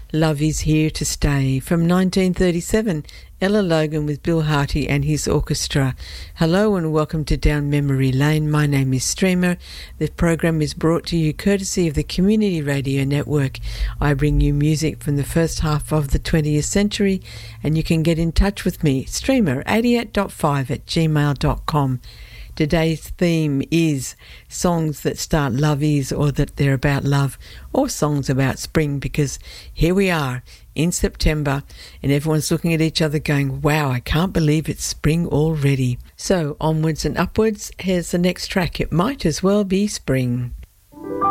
Love Is Here to Stay from 1937. Ella Logan with Bill Harty and his orchestra. Hello and welcome to Down Memory Lane. My name is Streamer. The program is brought to you courtesy of the Community Radio Network. I bring you music from the first half of the 20th century, and you can get in touch with me, streamer88.5@gmail.com. Today's theme is songs that start love is, or that they're about love, or songs about spring, because here we are in September and everyone's looking at each other going, wow, I can't believe it's spring already. So onwards and upwards, here's the next track. It might as well be spring.